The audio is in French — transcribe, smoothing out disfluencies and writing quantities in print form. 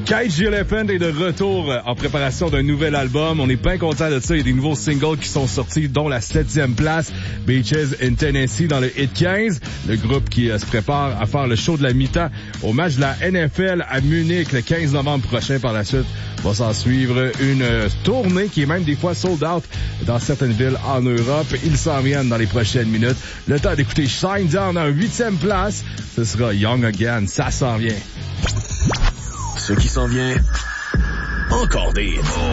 Cage the Elephant est de retour en préparation d'un nouvel album. On est bien content de ça. Il y a des nouveaux singles qui sont sortis, dont la 7e place, Beaches in Tennessee dans le Hit 15. Le groupe qui se prépare à faire le show de la mi-temps au match de la NFL à Munich le 15 novembre prochain. Par la suite, va s'en suivre une tournée qui est même des fois sold out dans certaines villes en Europe. Ils s'en viennent dans les prochaines minutes. Le temps d'écouter Shine Down en 8e place. Ce sera Young Again. Ça s'en vient. Ce qui s'en vient, encore des